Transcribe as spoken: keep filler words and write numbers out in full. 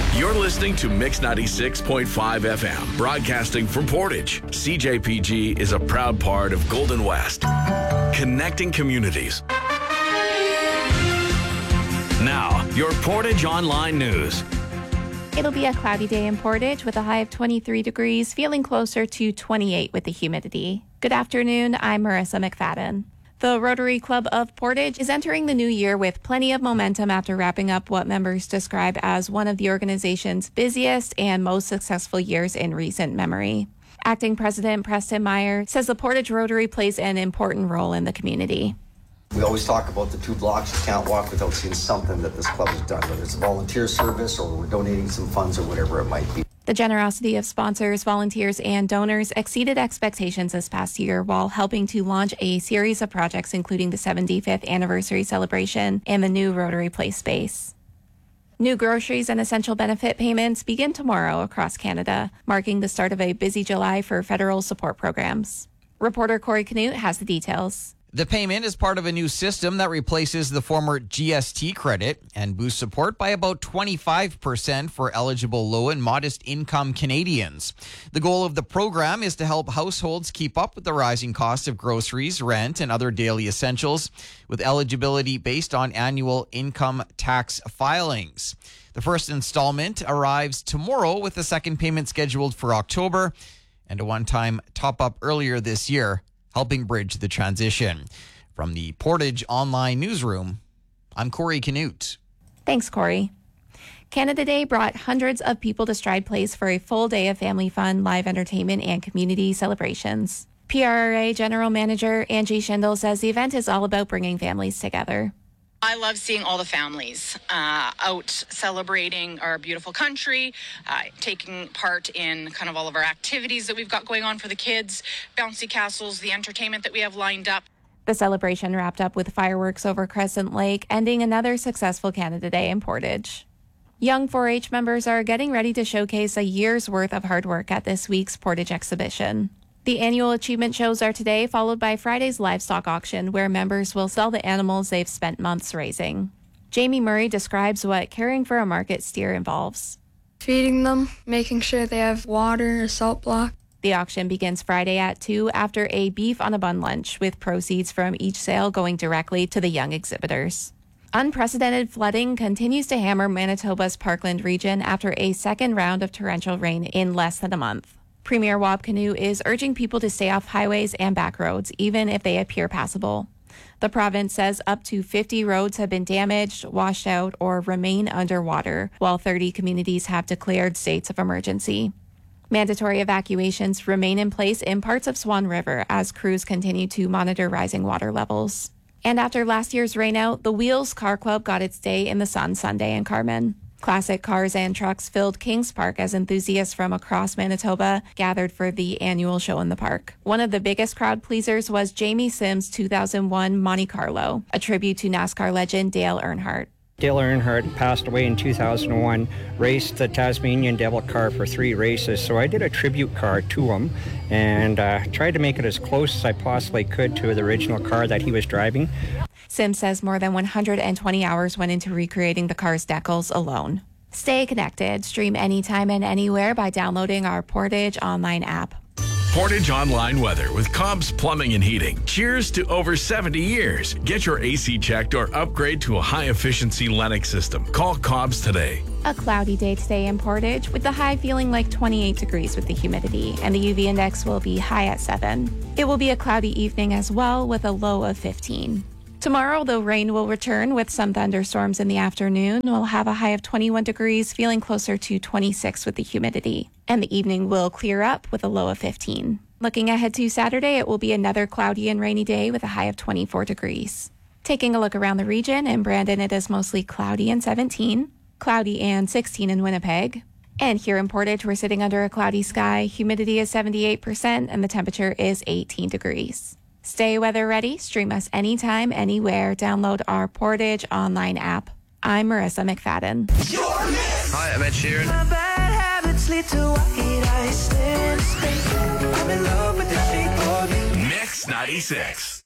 You're listening to Mix ninety-six point five F M, broadcasting from Portage. C J P G is a proud part of Golden West, connecting communities. Now, your Portage Online News. It'll be a cloudy day in Portage with a high of twenty-three degrees, feeling closer to twenty-eight with the humidity. Good afternoon, I'm Marissa McFadden. The Rotary Club of Portage is entering the new year with plenty of momentum after wrapping up what members describe as one of the organization's busiest and most successful years in recent memory. Acting President Preston Meyer says the Portage Rotary plays an important role in the community. We always talk about the two blocks. You can't walk without seeing something that this club has done, whether it's a volunteer service or we're donating some funds or whatever it might be. The generosity of sponsors, volunteers, and donors exceeded expectations this past year while helping to launch a series of projects including the seventy-fifth anniversary celebration and the new Rotary Place space. New groceries and essential benefit payments begin tomorrow across Canada, marking the start of a busy July for federal support programs. Reporter Corey Canute has the details. The payment is part of a new system that replaces the former G S T credit and boosts support by about twenty-five percent for eligible low and modest income Canadians. The goal of the program is to help households keep up with the rising cost of groceries, rent, and other daily essentials, with eligibility based on annual income tax filings. The first installment arrives tomorrow, with the second payment scheduled for October and a one-time top-up earlier this year, helping bridge the transition. From the Portage Online Newsroom, I'm Corey Canute. Thanks, Corey. Canada Day brought hundreds of people to Stride Place for a full day of family fun, live entertainment, and community celebrations. P R R A General Manager Angie Schindel says the event is all about bringing families together. I love seeing all the families uh, out celebrating our beautiful country, uh, taking part in kind of all of our activities that we've got going on for the kids, bouncy castles, the entertainment that we have lined up. The celebration wrapped up with fireworks over Crescent Lake, ending another successful Canada Day in Portage. Young four H members are getting ready to showcase a year's worth of hard work at this week's Portage exhibition. The annual achievement shows are today, followed by Friday's livestock auction, where members will sell the animals they've spent months raising. Jamie Murray describes what caring for a market steer involves. Feeding them, making sure they have water, a salt block. The auction begins Friday at two after a beef on a bun lunch, with proceeds from each sale going directly to the young exhibitors. Unprecedented flooding continues to hammer Manitoba's Parkland region after a second round of torrential rain in less than a month. Premier Wab Kinew is urging people to stay off highways and back roads, even if they appear passable. The province says up to fifty roads have been damaged, washed out, or remain underwater, while thirty communities have declared states of emergency. Mandatory evacuations remain in place in parts of Swan River as crews continue to monitor rising water levels. And after last year's rainout, the Wheels Car Club got its day in the sun Sunday in Carman. Classic cars and trucks filled Kings Park as enthusiasts from across Manitoba gathered for the annual show in the park. One of the biggest crowd pleasers was Jamie Sims' two thousand one Monte Carlo, a tribute to NASCAR legend Dale Earnhardt. Dale Earnhardt passed away in two thousand one, raced the Tasmanian Devil car for three races, so I did a tribute car to him and uh, tried to make it as close as I possibly could to the original car that he was driving. Sims says more than one hundred twenty hours went into recreating the car's decals alone. Stay connected. Stream anytime and anywhere by downloading our Portage Online app. Portage Online Weather with Cobb's Plumbing and Heating. Cheers to over seventy years. Get your A C checked or upgrade to a high-efficiency Lennox system. Call Cobb's today. A cloudy day today in Portage, with the high feeling like twenty-eight degrees with the humidity, and the U V index will be high at seven. It will be a cloudy evening as well, with a low of fifteen. Tomorrow, though rain will return with some thunderstorms in the afternoon, we'll have a high of twenty-one degrees, feeling closer to twenty-six with the humidity. And the evening will clear up with a low of fifteen. Looking ahead to Saturday, it will be another cloudy and rainy day with a high of twenty-four degrees. Taking a look around the region, in Brandon it is mostly cloudy and seventeen, cloudy and sixteen in Winnipeg. And here in Portage, we're sitting under a cloudy sky, humidity is seventy-eight percent, and the temperature is eighteen degrees. Stay weather ready. Stream us anytime, anywhere. Download our Portage Online app. I'm Marissa McFadden. Hi, I'm Ed Sheeran. My bad habits lead to white eyes. I'm in love with the shape of you. Mix ninety-six.